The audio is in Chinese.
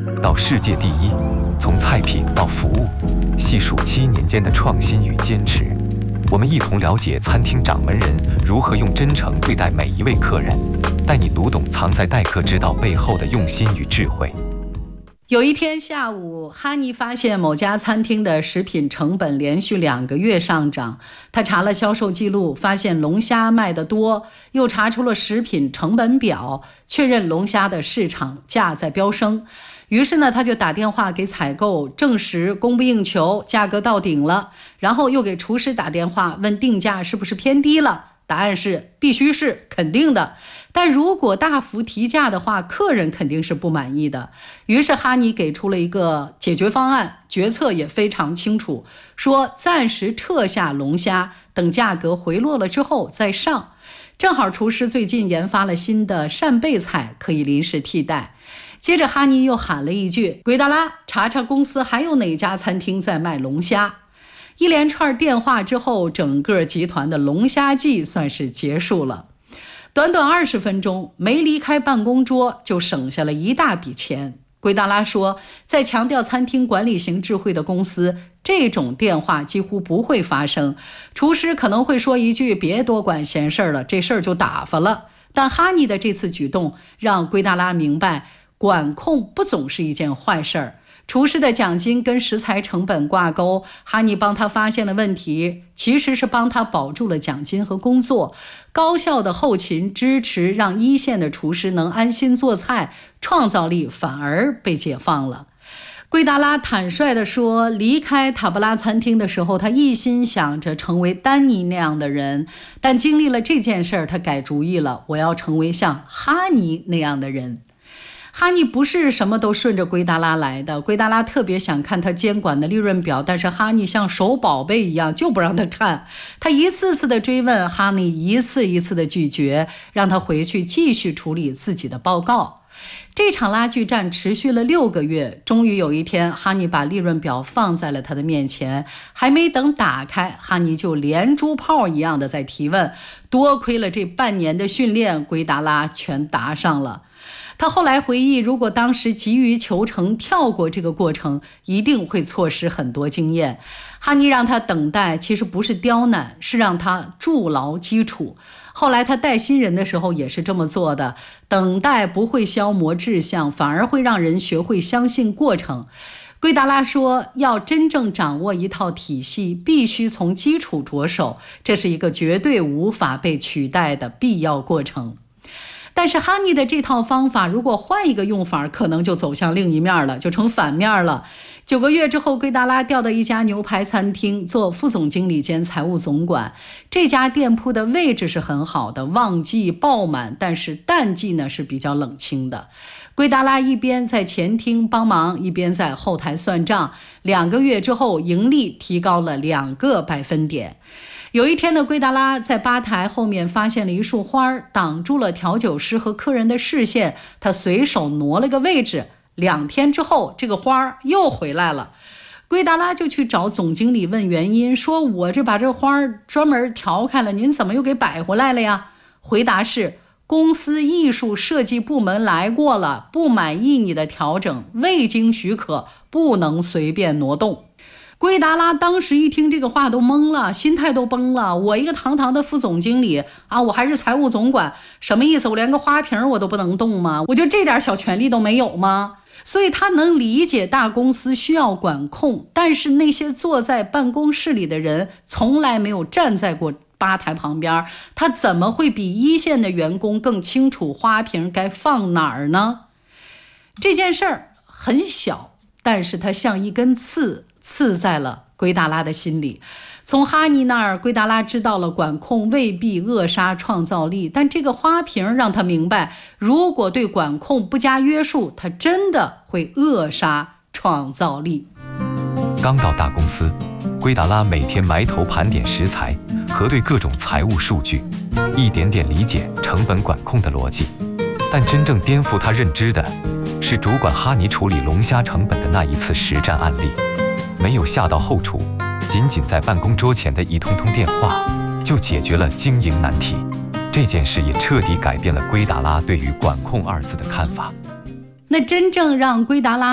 到世界第一，从菜品到服务，细数7年间的创新与坚持。我们一同了解餐厅掌门人如何用真诚对待每一位客人，带你读懂藏在待客之道背后的用心与智慧。 有一天下午，哈尼发现某家餐厅的食品成本连续2个月上涨。他查了销售记录，发现龙虾卖得多，又查出了食品成本表，确认龙虾的市场价在飙升。于是呢，他就打电话给采购，证实供不应求，价格到顶了。然后又给厨师打电话，问定价是不是偏低了。答案是必须是肯定的，但如果大幅提价的话，客人肯定是不满意的。于是哈尼给出了一个解决方案，决策也非常清楚，说暂时撤下龙虾，等价格回落了之后再上。正好厨师最近研发了新的扇贝菜，可以临时替代。接着哈尼又喊了一句，鬼达拉，查查公司还有哪家餐厅在卖龙虾。一连串电话之后，整个集团的龙虾季算是结束了。短短20分钟，没离开办公桌就省下了一大笔钱。圭达拉说，在强调餐厅管理型智慧的公司，这种电话几乎不会发生。厨师可能会说一句别多管闲事了，这事儿就打发了。但哈尼的这次举动让圭达拉明白，管控不总是一件坏事儿。厨师的奖金跟食材成本挂钩，哈尼帮他发现了问题，其实是帮他保住了奖金和工作。高效的后勤支持让一线的厨师能安心做菜，创造力反而被解放了。圭达拉坦率地说，离开塔布拉餐厅的时候，他一心想着成为丹尼那样的人，但经历了这件事儿，他改主意了，我要成为像哈尼那样的人。哈尼不是什么都顺着圭达拉来的，圭达拉特别想看他监管的利润表，但是哈尼像守宝贝一样就不让他看。他一次次的追问，哈尼一次一次的拒绝，让他回去继续处理自己的报告。这场拉锯战持续了6个月，终于有一天，哈尼把利润表放在了他的面前，还没等打开，哈尼就连珠炮一样的在提问。多亏了这半年的训练，圭达拉全答上了。他后来回忆，如果当时急于求成，跳过这个过程，一定会错失很多经验。哈尼让他等待，其实不是刁难，是让他筑牢基础。后来他带新人的时候也是这么做的，等待不会消磨志向，反而会让人学会相信过程。圭达拉说，要真正掌握一套体系，必须从基础着手，这是一个绝对无法被取代的必要过程。但是哈尼的这套方法如果换一个用法，可能就走向另一面了，就成反面了。9个月之后，圭达拉调到一家牛排餐厅做副总经理兼财务总管。这家店铺的位置是很好的，旺季爆满，但是淡季呢是比较冷清的。圭达拉一边在前厅帮忙，一边在后台算账。2个月之后，盈利提高了2个百分点。有一天的圭达拉在吧台后面发现了一束花，挡住了调酒师和客人的视线，他随手挪了个位置。2天之后，这个花又回来了。圭达拉就去找总经理问原因，说我这把这花专门调开了，您怎么又给摆回来了呀？回答是，公司艺术设计部门来过了，不满意你的调整，未经许可不能随便挪动。圭达拉当时一听这个话都懵了，心态都崩了。我一个堂堂的副总经理啊，我还是财务总管，什么意思？我连个花瓶我都不能动吗？我就这点小权利都没有吗？所以他能理解大公司需要管控，但是那些坐在办公室里的人从来没有站在过吧台旁边，他怎么会比一线的员工更清楚花瓶该放哪儿呢？这件事儿很小，但是它像一根刺，刺在了圭达拉的心里。从哈尼那儿，圭达拉知道了管控未必扼杀创造力，但这个花瓶让他明白，如果对管控不加约束，它真的会扼杀创造力。 刚到大公司，圭达拉每天埋头盘点食材，核对各种财务数据，一点点理解成本管控的逻辑。但真正颠覆他认知的是主管哈尼处理龙虾成本的那一次实战案例。没有下到后厨，仅仅在办公桌前的一通通电话就解决了经营难题。这件事也彻底改变了圭达拉对于管控2字的看法。 那真正让圭达拉